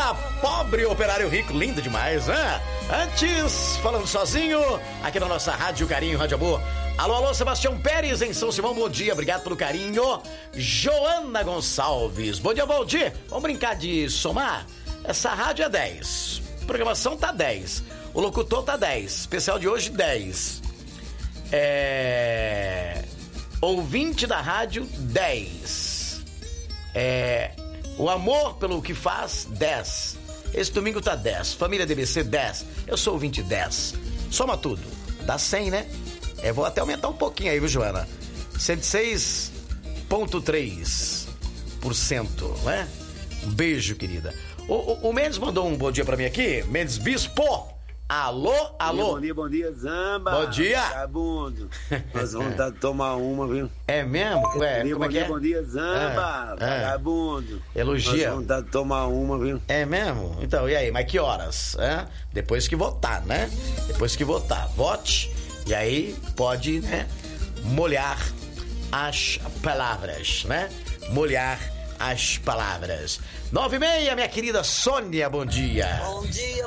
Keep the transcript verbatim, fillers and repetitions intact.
Fala, pobre operário rico, lindo demais, né? Antes, falando sozinho, aqui na nossa Rádio Carinho, Rádio Amor. Alô, alô, Sebastião Pérez em São Simão, bom dia, obrigado pelo carinho. Joana Gonçalves, bom dia, Valdir. Vamos brincar de somar? Essa rádio é dez, programação tá dez, o locutor tá dez, especial de hoje dez. É... Ouvinte da rádio dez. É... O amor pelo que faz dez. Esse domingo tá dez, família D B C dez, eu sou ouvinte dez. Soma tudo, dá cem, né? É, vou até aumentar um pouquinho aí, viu, Joana? cento e seis vírgula três por cento, né? Um beijo, querida. O, o, o Mendes mandou um bom dia pra mim aqui. Mendes Bispo. Alô, alô. Bom dia, bom dia, Zamba. Bom dia. Vagabundo. Nós vamos vontade de tomar uma, viu? É mesmo? Ué, bom dia, como é bom que dia, é? bom dia, Zamba. É, é. Vagabundo. Elogia. Nós vamos vontade de tomar uma, viu? É mesmo? Então, e aí? Mas que horas? É? Depois que votar, né? Depois que votar. Vote. E aí pode, né? Molhar as palavras, né? Molhar as palavras. Nove e meia, minha querida Sônia, bom dia. Bom dia,